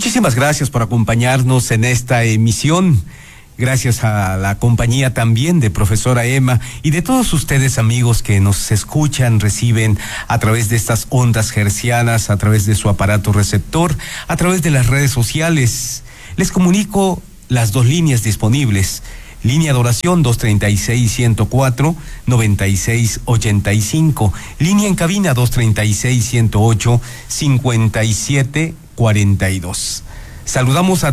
Muchísimas gracias por acompañarnos en esta emisión. Gracias a la compañía también de profesora Emma y de todos ustedes, amigos, que nos escuchan, reciben a través de estas ondas hercianas, a través de su aparato receptor, a través de las redes sociales. Les comunico las dos líneas disponibles. Línea de oración 236-104-9685. Línea en cabina 236-108-5742. Saludamos a